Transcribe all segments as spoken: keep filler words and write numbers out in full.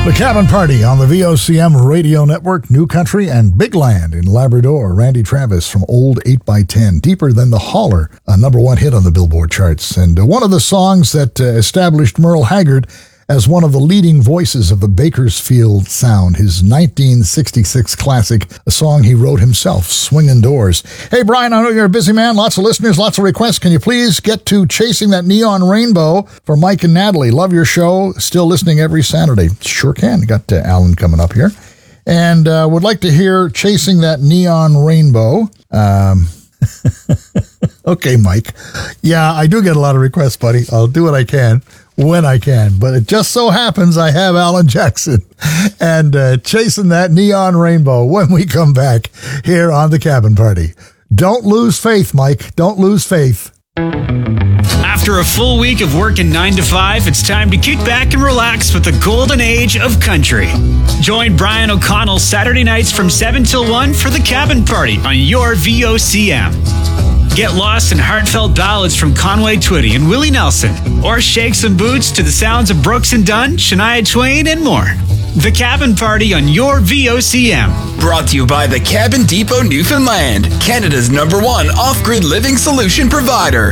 The Cabin Party on the V O C M Radio Network, New Country and Big Land in Labrador. Randy Travis from Old eight by ten, Deeper Than the Holler, a number one hit on the Billboard charts. And uh, one of the songs that uh, established Merle Haggard as one of the leading voices of the Bakersfield sound, his nineteen sixty-six classic, a song he wrote himself, Swingin' Doors. Hey, Brian, I know you're a busy man, lots of listeners, lots of requests. Can you please get to Chasing That Neon Rainbow for Mike and Natalie? Love your show, still listening every Saturday. Sure can. Got uh, Alan coming up here. And uh, would like to hear Chasing That Neon Rainbow. Um... Okay, Mike. Yeah, I do get a lot of requests, buddy. I'll do what I can when I can. But it just so happens I have Alan Jackson and uh, Chasing That Neon Rainbow when we come back here on The Cabin Party. Don't lose faith, Mike. Don't lose faith. After a full week of working nine to five, it's time to kick back and relax with the golden age of country. Join Brian O'Connell Saturday nights from seven till one for The Cabin Party on your V O C M. Get lost in heartfelt ballads from Conway Twitty and Willie Nelson, or shake some boots to the sounds of Brooks and Dunn, Shania Twain, and more. The Cabin Party on your V O C M. Brought to you by the Cabin Depot Newfoundland, Canada's number one off-grid living solution provider.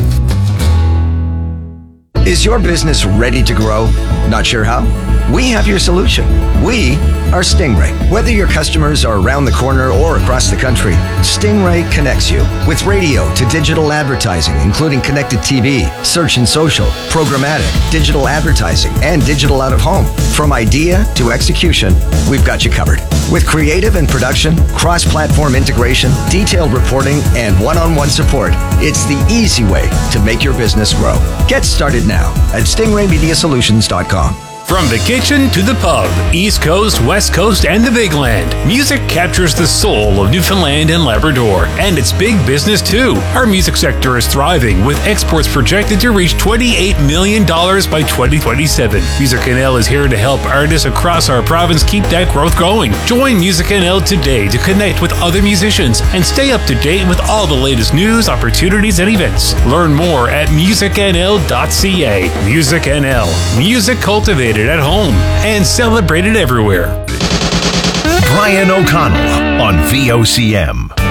Is your business ready to grow? Not sure how? We have your solution. We are Stingray. Whether your customers are around the corner or across the country, Stingray connects you with radio to digital advertising, including connected T V, search and social, programmatic, digital advertising, and digital out of home. From idea to execution, we've got you covered. With creative and production, cross-platform integration, detailed reporting, and one-on-one support, it's the easy way to make your business grow. Get started now at stingray media solutions dot com. From the kitchen to the pub, East Coast, West Coast, and the Big Land, music captures the soul of Newfoundland and Labrador. And it's big business too. Our music sector is thriving, with exports projected to reach twenty-eight million dollars by twenty twenty-seven. Music N L is here to help artists across our province keep that growth going. Join Music N L today to connect with other musicians and stay up to date with all the latest news, opportunities, and events. Learn more at music n l dot c a. Music N L. Music cultivated at home and celebrated everywhere. Brian O'Connell on V O C M.